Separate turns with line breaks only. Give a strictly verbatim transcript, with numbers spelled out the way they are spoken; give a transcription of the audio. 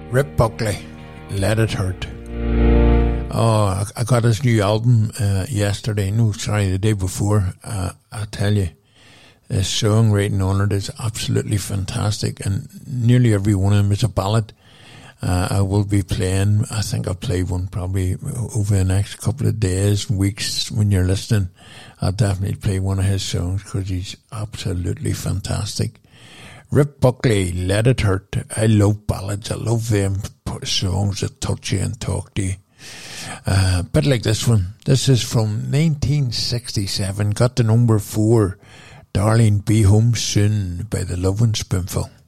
Rip Buckley, Let It Hurt. Oh, I got his new album uh, yesterday. No, sorry, the day before. Uh, I tell you, the songwriting on it is absolutely fantastic, and nearly every one of them is a ballad. Uh, I will be playing, I think I'll play one probably over the next couple of days, weeks when you're listening. I'll definitely play one of his songs because he's absolutely fantastic. Rip Buckley, Let It Hurt. I love ballads. I love them songs that touch you and talk to you. Uh, bit like this one. This is from nineteen sixty-seven. Got the number four. Darling, Be Home Soon by the Lovin' Spoonful.